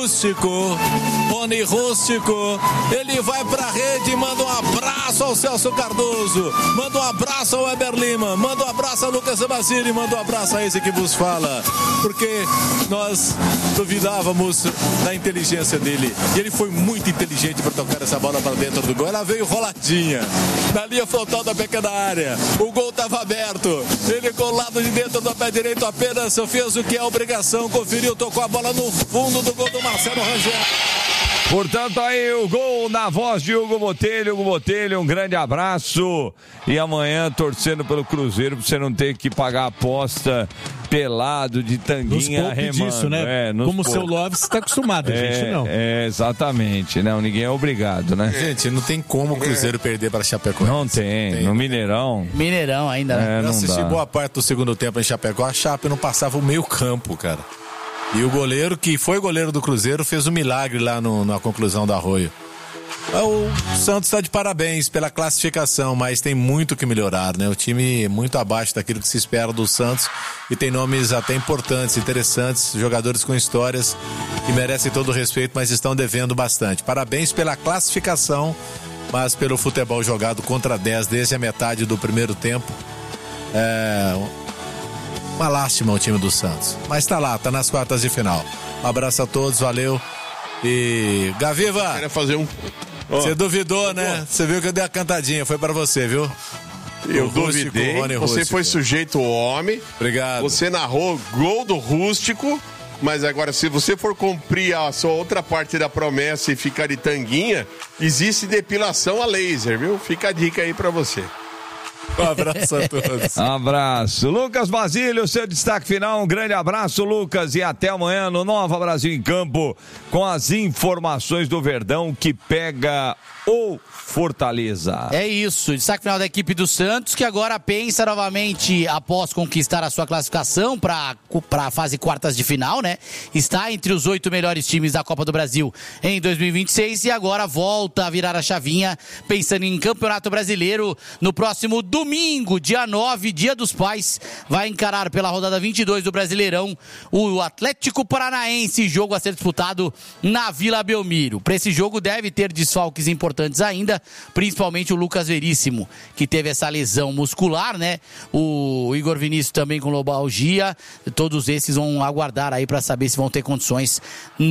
Rony Rústico, ele vai pra rede, manda um abraço ao Celso Cardoso, manda um abraço ao Weber Lima, manda um abraço ao Lucas Basile, manda um abraço a esse que vos fala, porque nós duvidávamos da inteligência dele, e ele foi muito inteligente para tocar essa bola para dentro do gol. Ela veio roladinha na linha frontal da pequena área, o gol estava aberto, ele com o lado de dentro do pé direito apenas fez o que é obrigação, conferiu, tocou a bola no fundo do gol do Marcelo Rangel. Portanto, aí o gol na voz de Hugo Botelho. Hugo Botelho, um grande abraço. E amanhã torcendo pelo Cruzeiro, pra você não ter que pagar a aposta pelado, de tanguinha, remando. Disso, né? Como o seu Love está acostumado, a gente não. Exatamente. Não, ninguém é obrigado, né? Gente, não tem como o Cruzeiro perder para Chapecoense. Não tem. No Mineirão. Mineirão ainda, né? Eu assisti boa parte do segundo tempo em Chapecó. A Chape não passava o meio campo, cara. E o goleiro, que foi goleiro do Cruzeiro, fez um milagre lá na conclusão do Arroio. O Santos está de parabéns pela classificação, mas tem muito que melhorar, né? O time é muito abaixo daquilo que se espera do Santos e tem nomes até importantes, interessantes, jogadores com histórias que merecem todo o respeito, mas estão devendo bastante. Parabéns pela classificação, mas pelo futebol jogado contra 10 desde a metade do primeiro tempo. Uma lástima o time do Santos. Mas tá lá, tá nas quartas de final. Um abraço a todos, valeu. E Gaviva, eu queria fazer você duvidou, né? Você viu que eu dei a cantadinha, foi pra você, viu? Eu duvidei, você foi sujeito ao homem. Obrigado. Você narrou gol do Rústico, mas agora se você for cumprir a sua outra parte da promessa e ficar de tanguinha, existe depilação a laser, viu? Fica a dica aí pra você. Um abraço a todos. Abraço. Lucas Basílio, seu destaque final. Um grande abraço, Lucas. E até amanhã no Nova Brasil em Campo com as informações do Verdão que pega o Fortaleza. É isso, destaque final da equipe do Santos, que agora pensa novamente, após conquistar a sua classificação para a fase quartas de final, né? Está entre os 8 melhores times da Copa do Brasil em 2026 e agora volta a virar a chavinha, pensando em Campeonato Brasileiro no próximo domingo, dia 9, Dia dos Pais, vai encarar pela rodada 22 do Brasileirão o Atlético Paranaense, jogo a ser disputado na Vila Belmiro. Para esse jogo deve ter desfalques importantes ainda, principalmente o Lucas Veríssimo, que teve essa lesão muscular, né? O Igor Vinícius também com lombalgia. Todos esses vão aguardar aí para saber se vão ter condições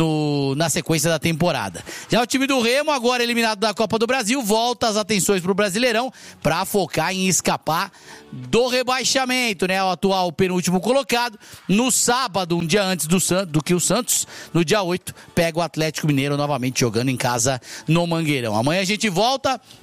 na sequência da temporada. Já o time do Remo, agora eliminado da Copa do Brasil, volta as atenções para o Brasileirão para focar em escapar do rebaixamento, né? O atual penúltimo colocado. No sábado, um dia antes do que o Santos, no dia 8, pega o Atlético Mineiro novamente jogando em casa no Mangueirão. Amanhã a gente volta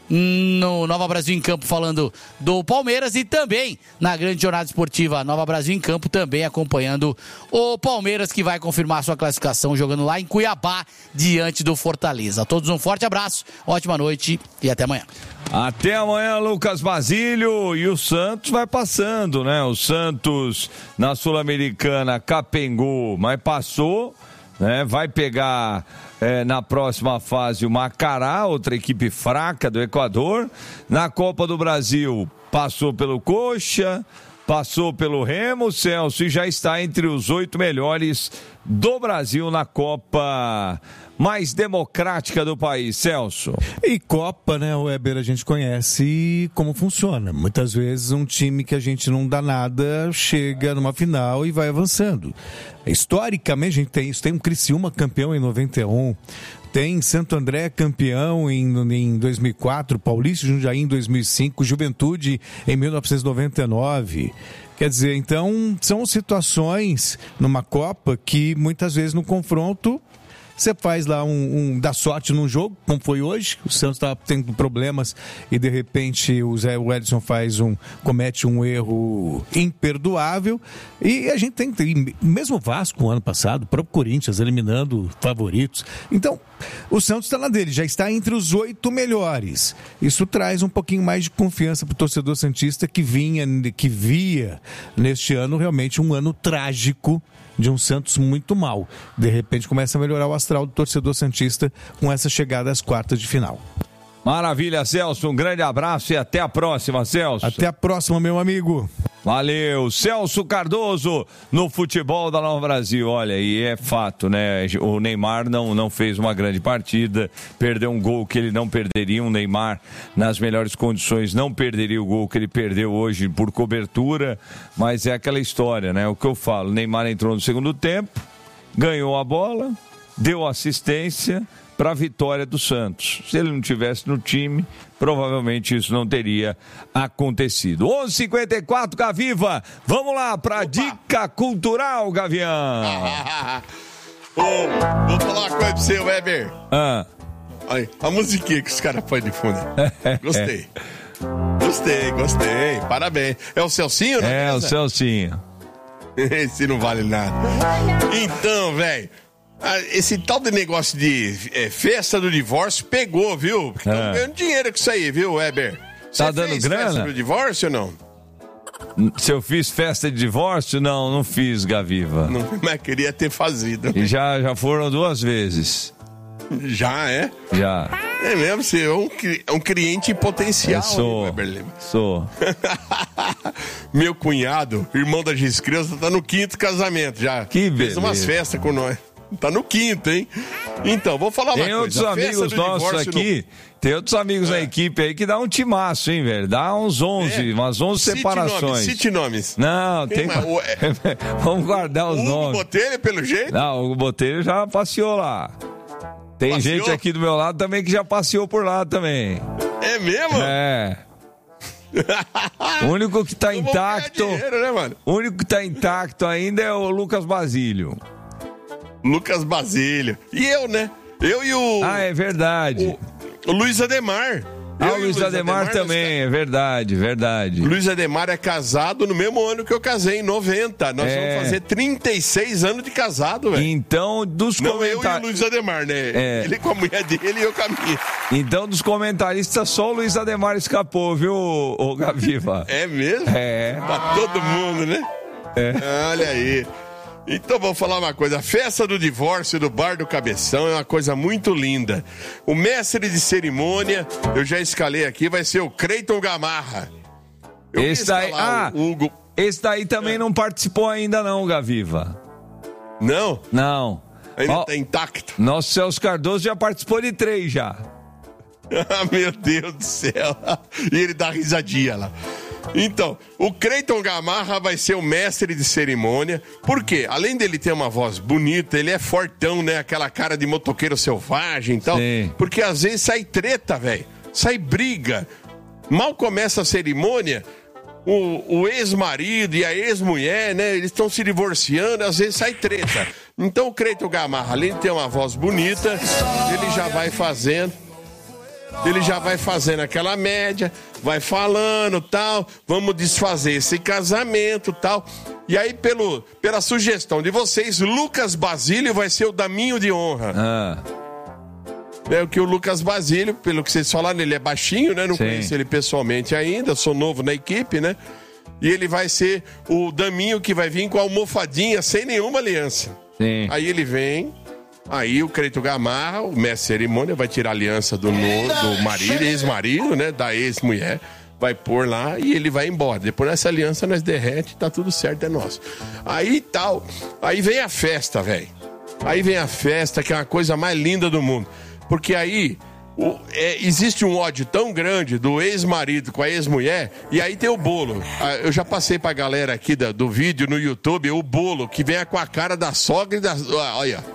no Nova Brasil em Campo falando do Palmeiras e também na grande jornada esportiva Nova Brasil em Campo também acompanhando o Palmeiras, que vai confirmar sua classificação jogando lá em Cuiabá diante do Fortaleza. A todos um forte abraço, ótima noite e até amanhã. Até amanhã, Lucas Basílio. E o Santos vai passando, né? O Santos na Sul-Americana capengou, mas passou, né? Vai pegar na próxima fase o Macará, outra equipe fraca do Equador. Na Copa do Brasil passou pelo Coxa, passou pelo Remo, Celso, e já está entre os 8 melhores do Brasil na Copa mais democrática do país, Celso. E Copa, né, Weber, a gente conhece como funciona. Muitas vezes um time que a gente não dá nada chega numa final e vai avançando. Historicamente a gente tem isso, tem um Criciúma campeão em 91, tem Santo André campeão em 2004, Paulista Jundiaí em 2005, Juventude em 1999. Quer dizer, então são situações numa Copa que muitas vezes no confronto você faz lá dá sorte num jogo, como foi hoje, o Santos está tendo problemas e de repente o Zé Wellison comete um erro imperdoável e a gente tem mesmo o Vasco ano passado, o próprio Corinthians eliminando favoritos. Então, o Santos está na dele, já está entre os 8 melhores. Isso traz um pouquinho mais de confiança para o torcedor santista que via neste ano realmente um ano trágico de um Santos muito mal. De repente começa a melhorar o astral do torcedor santista com essa chegada às quartas de final. Maravilha, Celso. Um grande abraço e até a próxima, Celso. Até a próxima, meu amigo. Valeu, Celso Cardoso no futebol da Nova Brasil. Olha, e é fato, né? O Neymar não fez uma grande partida, perdeu um gol que ele não perderia. O Neymar, nas melhores condições, não perderia o gol que ele perdeu hoje por cobertura, mas é aquela história, né? O que eu falo, o Neymar entrou no segundo tempo, ganhou a bola, deu assistência para a vitória do Santos. Se ele não tivesse no time, provavelmente isso não teria acontecido. 11h54, Gaviva. Vamos lá para a dica cultural, Gavião. Vou falar uma coisa para você, Weber. Aí, a musiquinha que os caras põem de fundo. Gostei. Gostei. Parabéns. É o Celcinho, né? É o Celcinho. Esse não vale nada. Então, velho, esse tal de negócio de festa do divórcio pegou, viu? Porque estão ganhando dinheiro com isso aí, viu, Weber? Tá dando fez grana? Festa do divórcio ou não? Se eu fiz festa de divórcio? Não fiz, Gaviva. Não, mas queria ter fazido. E já foram 2 vezes. Já, é? Já. É mesmo? Você é um cliente em potencial, sou. Weber Lima. Sou. Meu cunhado, irmão da Giz Criança, tá no 5º casamento já. Que beleza. Fez umas festas com nós. Tá no 5º, hein? Então, vou falar uma coisa. Tem outros amigos nossos aqui, tem outros amigos na equipe aí que dá um timaço, hein, velho? Dá uns 11, umas 11 separações. Cite nomes. Não, tem... Vamos guardar os nomes. O Hugo Botelho, pelo jeito? Não, o Hugo Botelho já passeou lá. Tem gente aqui do meu lado também que já passeou por lá também. É mesmo? É. O único que tá intacto... dinheiro, né, mano? O único que tá intacto ainda é o Lucas Basílio. Lucas Basílio. E eu, né? Eu e o... Ah, é verdade. O Luiz Ademar. O Luiz Ademar também, é verdade. O Luiz Ademar é casado no mesmo ano que eu casei, em 90. Nós vamos fazer 36 anos de casado, velho. Então, dos comentaristas... eu e o Luiz Ademar, né? Ele com a mulher dele e eu com a minha. Então, dos comentaristas, só o Luiz Ademar escapou, viu, ô Gaviva? É mesmo? É. Pra todo mundo, né? Olha aí. Então vou falar uma coisa, a festa do divórcio do Bar do Cabeção é uma coisa muito linda. O mestre de cerimônia, eu já escalei aqui, vai ser o Creiton Gamarra. Esse daí, Hugo. Esse daí também não participou ainda não, Gaviva. Não? Não. Ainda tá intacto. Nosso Celso Cardoso já participou de 3 já. Ah, meu Deus do céu. E ele dá risadinha lá. Então, o Creiton Gamarra vai ser o mestre de cerimônia, porque além dele ter uma voz bonita, ele é fortão, né? Aquela cara de motoqueiro selvagem e tal. Sim. Porque às vezes sai treta, velho. Sai briga. Mal começa a cerimônia, o ex-marido e a ex-mulher, né? Eles estão se divorciando, às vezes sai treta. Então o Creiton Gamarra, além de ter uma voz bonita, ele já vai fazendo aquela média, vai falando tal, vamos desfazer esse casamento tal. E aí, pela sugestão de vocês, Lucas Basílio vai ser o daminho de honra. É que o Lucas Basílio, pelo que vocês falaram, ele é baixinho, né? Não conheço ele pessoalmente ainda, sou novo na equipe, né? E ele vai ser o daminho que vai vir com a almofadinha, sem nenhuma aliança. Sim. Aí ele vem... Aí o Creiton Gamarra, o mestre de cerimônia, vai tirar a aliança do marido, ex-marido, né? Da ex-mulher, vai pôr lá e ele vai embora. Depois dessa aliança nós derrete, tá tudo certo, é nosso. Aí tal, aí vem a festa, velho. Aí vem a festa, que é uma coisa mais linda do mundo. Porque aí existe um ódio tão grande do ex-marido com a ex-mulher, e aí tem o bolo. Eu já passei pra galera aqui do vídeo no YouTube, o bolo que vem com a cara da sogra e da... Olha.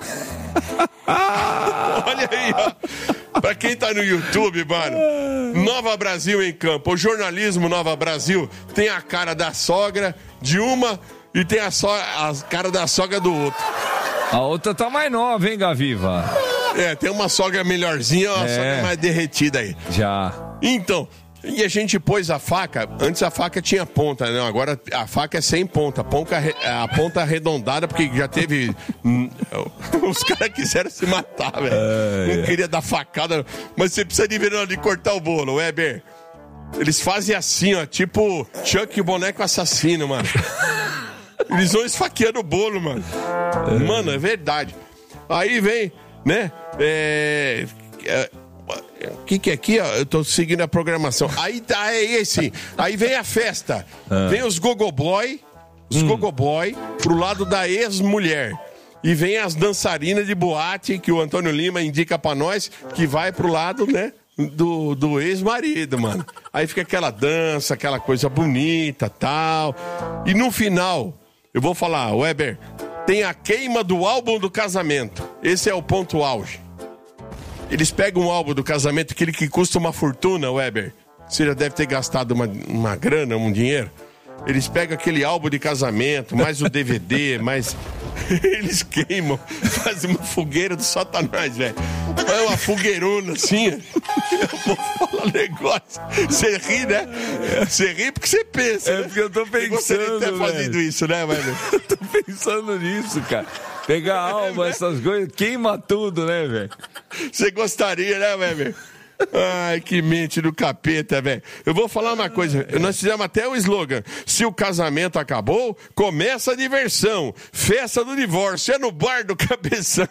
Olha aí, ó. Pra quem tá no YouTube, mano, Nova Brasil em Campo. O jornalismo Nova Brasil tem a cara da sogra de uma e tem a cara da sogra do outro. A outra tá mais nova, hein, Gaviva? Tem uma sogra melhorzinha, uma sogra mais derretida aí. Já. Então, e a gente pôs a faca, antes a faca tinha ponta, né? Agora a faca é sem ponta, a ponta arredondada, porque já teve... Os caras quiseram se matar, velho. Não queria dar facada, mas você precisa de ver na hora de cortar o bolo, Weber. Eles fazem assim, ó, tipo Chuck, o boneco assassino, mano. Eles vão esfaqueando o bolo, mano. Mano, é verdade. Aí vem, né? O que é aqui, ó? Eu tô seguindo a programação. Aí tá, aí vem a festa. Vem os gogoboy pro lado da ex-mulher. E vem as dançarinas de boate que o Antônio Lima indica pra nós, que vai pro lado, né, do ex-marido, mano. Aí fica aquela dança, aquela coisa bonita, tal. E no final, eu vou falar, Weber, tem a queima do álbum do casamento. Esse é o ponto auge. Eles pegam um álbum do casamento, aquele que custa uma fortuna, Weber. Você já deve ter gastado uma grana, um dinheiro. Eles pegam aquele álbum de casamento, mais o DVD, mais... Eles queimam, fazem uma fogueira do satanás, velho. É uma fogueirona assim. Eu vou falar um negócio. Você ri, né? Você ri porque você pensa. É porque eu tô pensando. Você gostaria de ter fazendo isso, né, velho? Eu tô pensando nisso, cara. Pegar alma, essas coisas, queima tudo, né, velho? Você gostaria, né, velho? Ai, que mente do capeta, velho. Eu vou falar uma coisa. Nós fizemos até o slogan. Se o casamento acabou, começa a diversão. Festa do divórcio. É no bar do Cabeção.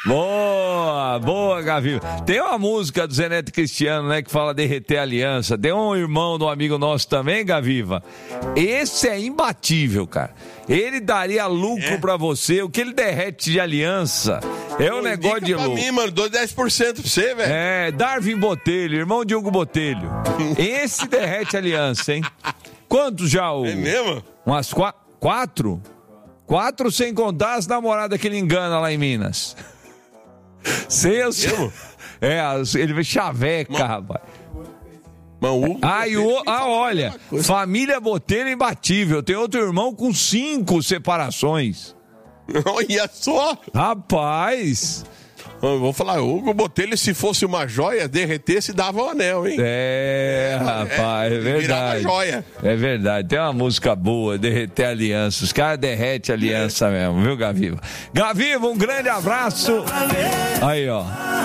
Boa, Gaviva. Tem uma música do Zé Neto Cristiano, né, que fala derreter aliança. Tem um irmão de um amigo nosso também, Gaviva. Esse é imbatível, cara. Ele daria lucro pra você. O que ele derrete de aliança é um negócio de louco. Pra mim, mano, dou 10% pra você, velho. É, Darwin Botelho, irmão de Hugo Botelho. Esse derrete aliança, hein? Quantos já o... É mesmo? Umas 4? 4 sem contar as namoradas que ele engana lá em Minas. Sem as... ele vê chaveca, rapaz. Olha, família Botelho imbatível. Tem outro irmão com 5 separações. Olha só! Rapaz! Eu vou falar, o Hugo Botelho, se fosse uma joia, derretesse, dava o anel, hein? Rapaz, é verdade. Virava joia. É verdade, tem uma música boa, derreter aliança. Os caras derretem aliança mesmo, viu, Gaviva? Gaviva, um grande abraço. Aí, ó.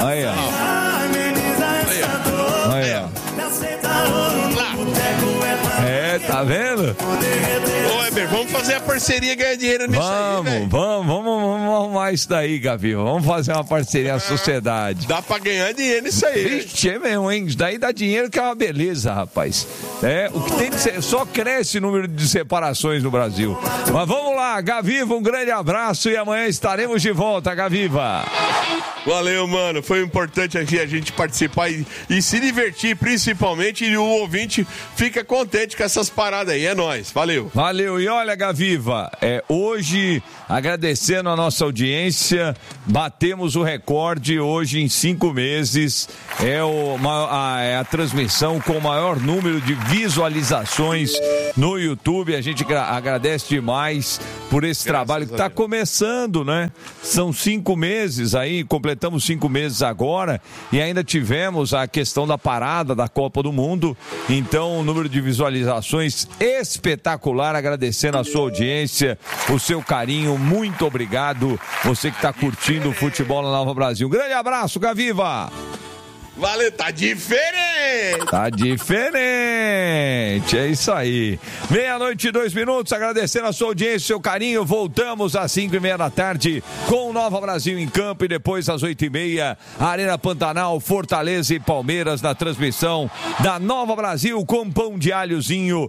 Tá vendo? Ô, Weber, vamos fazer a parceria ganhar dinheiro nisso aí, vamos arrumar isso daí, Gaviva. Vamos fazer uma parceria à sociedade. Dá pra ganhar dinheiro nisso aí. Vixe, é mesmo, hein? Isso daí dá dinheiro que é uma beleza, rapaz. O que tem de ser, só cresce o número de separações no Brasil. Mas vamos lá, Gaviva, um grande abraço e amanhã estaremos de volta, Gaviva. Valeu, mano. Foi importante aqui a gente participar e se divertir, principalmente, e o ouvinte fica contente com essas paradas aí. É nóis. Valeu. Valeu. E olha, Gaviva, hoje, agradecendo a nossa audiência, batemos o recorde hoje em 5 meses. É a transmissão com o maior número de visualizações no YouTube. A gente agradece demais por esse trabalho que está começando, né? São 5 meses aí, completamos 5 meses agora e ainda tivemos a questão da parada da Copa do Mundo. Então, o número de visualizações espetacular, agradecendo a sua audiência, o seu carinho, muito obrigado, você que está curtindo o futebol na Nova Brasil. Um grande abraço, Gaviva! Valeu, tá diferente! Tá diferente, é isso aí. 12:02, agradecendo a sua audiência, seu carinho. Voltamos às 5:30 da tarde com o Nova Brasil em campo e depois às 8:30, Arena Pantanal, Fortaleza e Palmeiras na transmissão da Nova Brasil com pão de alhozinho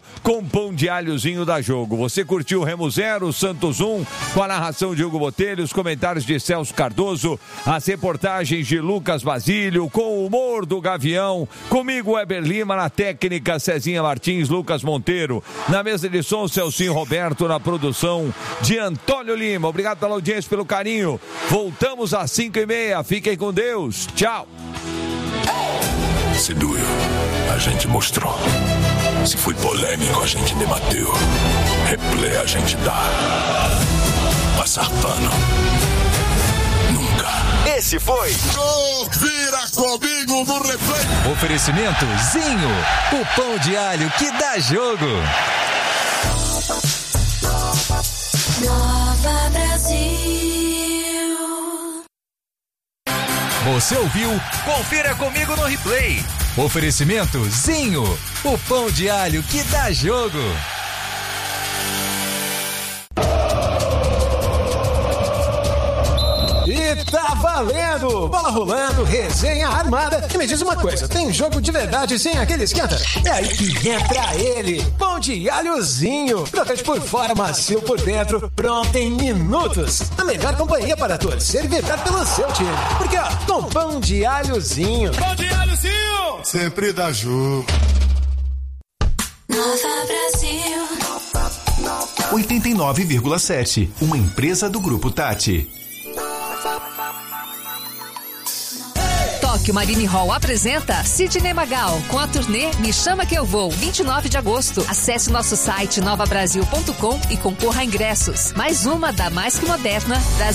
da Jogo. Você curtiu Remo 0, Santos 1, com a narração de Hugo Botelho, os comentários de Celso Cardoso, as reportagens de Lucas Basílio, com o humor do Gavião, comigo Weber Lima, na técnica Cezinha Martins, Lucas Monteiro, na mesa de som Celcinho Roberto, na produção de Antônio Lima. Obrigado pela audiência, pelo carinho. Voltamos às 5:30, fiquem com Deus, tchau. Se doeu, a gente mostrou. Se foi polêmico, a gente debateu. Replay a gente dá. Passar pano nunca. Esse foi Vira comigo no replay. Oferecimento Zinho, o pão de alho que dá jogo. Nova Brasil. Você ouviu? Confira comigo no replay. Oferecimento Zinho, o pão de alho que dá jogo. tá valendo! Bola rolando, resenha armada. E me diz uma coisa, tem jogo de verdade sem aquele esquenta? É aí que entra ele, Pão de Alhozinho. Crocante por fora, macio por dentro, pronto em minutos. A melhor companhia para torcer e vibrar pelo seu time. Porque, ó, com Pão de Alhozinho. Pão de Alhozinho! Sempre dá jogo. Nova Brasil 89,7. Uma empresa do Grupo Tati. Tóquio Marine Hall apresenta Sidney Magal com a turnê Me Chama Que Eu Vou, 29 de agosto. Acesse nosso site novabrasil.com e concorra a ingressos. Mais uma da Mais Que Moderna das